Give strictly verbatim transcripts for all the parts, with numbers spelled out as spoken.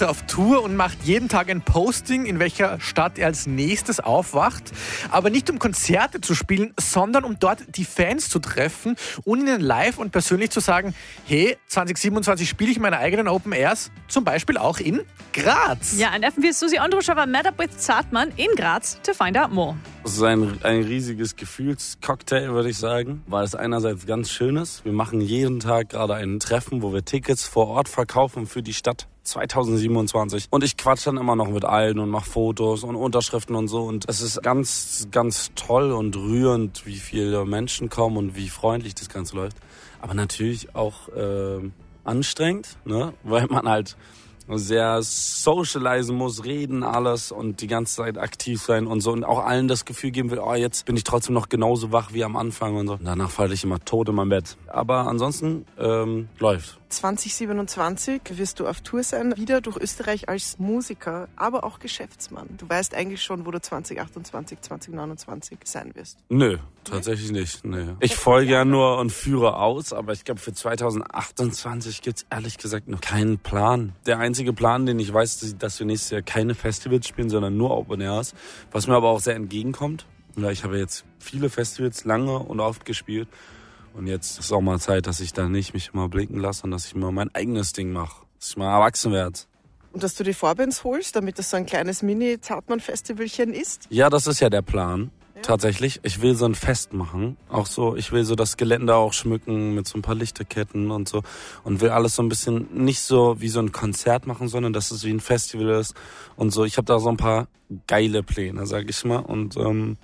Woche auf Tour und macht jeden Tag ein Posting, in welcher Stadt er als nächstes aufwacht. Aber nicht um Konzerte zu spielen, sondern um dort die Fans zu treffen und ihnen live und persönlich zu sagen, hey, zwanzig siebenundzwanzig spiele ich meine eigenen Open Airs, zum Beispiel auch in Graz. Ja, and F M V's Susi Andruschova met up with Zartmann in Graz to find out more. Es ist ein, ein riesiges Gefühlscocktail, würde ich sagen, weil es einerseits ganz schön ist. Wir machen jeden Tag gerade ein Treffen, wo wir Tickets vor Ort verkaufen für die Stadt zwanzig siebenundzwanzig. Und ich quatsch dann immer noch mit allen und mache Fotos und Unterschriften und so. Und es ist ganz, ganz toll und rührend, wie viele Menschen kommen und wie freundlich das Ganze läuft. Aber natürlich auch äh, anstrengend, ne? Weil man halt sehr socialisen muss, reden alles und die ganze Zeit aktiv sein und so und auch allen das Gefühl geben will, oh, jetzt bin ich trotzdem noch genauso wach wie am Anfang und so. Und danach falle ich immer tot in mein Bett. Aber ansonsten ähm, läuft. zwanzig siebenundzwanzig wirst du auf Tour sein, wieder durch Österreich als Musiker, aber auch Geschäftsmann. Du weißt eigentlich schon, wo du zwanzig achtundzwanzig, zwanzig neunundzwanzig sein wirst. Nö, tatsächlich nicht. Nee. Ich folge ja nur und führe aus, aber ich glaube für zwanzig achtundzwanzig gibt's ehrlich gesagt noch keinen Plan. Der einzige Plan, den ich weiß, ist, dass wir nächstes Jahr keine Festivals spielen, sondern nur Open Airs, was mir aber auch sehr entgegenkommt. Ja, ich habe jetzt viele Festivals lange und oft gespielt. Und jetzt ist auch mal Zeit, dass ich da nicht mich immer blicken lasse und dass ich mal mein eigenes Ding mache. Dass ich mal erwachsen werde. Und dass du die Vorbands holst, damit das so ein kleines Mini-Zartmann-Festivalchen ist? Ja, das ist ja der Plan. Ja. Tatsächlich. Ich will so ein Fest machen. Auch so, ich will so das Gelände auch schmücken mit so ein paar Lichterketten und so. Und will alles so ein bisschen nicht so wie so ein Konzert machen, sondern dass es wie ein Festival ist. Und so, ich habe da so ein paar geile Pläne, sag ich mal. Und ähm,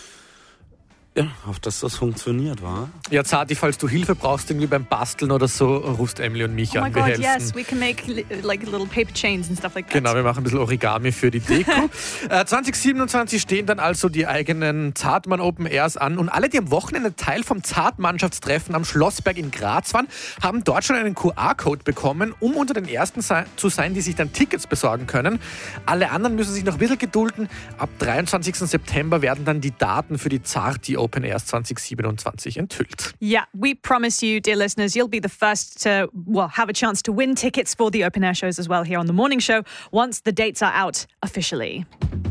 ja, auf dass das funktioniert, war. Ja, Zati, falls du Hilfe brauchst, irgendwie beim Basteln oder so, rufst Emily und mich oh an. Wir God, helfen. Yes, we can make li- like little paper chains and stuff like that. Genau, wir machen ein bisschen Origami für die Deko. äh, zwanzig siebenundzwanzig stehen dann also die eigenen Zartmann Open Airs an und alle, die am Wochenende Teil vom Zart-Mannschaftstreffen am Schlossberg in Graz waren, haben dort schon einen Q R-Code bekommen, um unter den Ersten sei- zu sein, die sich dann Tickets besorgen können. Alle anderen müssen sich noch ein bisschen gedulden. Ab dreiundzwanzigsten September werden dann die Daten für die Zarti Open Airs zwanzig siebenundzwanzig enthüllt. Yeah, we promise you, dear listeners, you'll be the first to, well, have a chance to win tickets for the open air shows as well here on The Morning Show once the dates are out officially.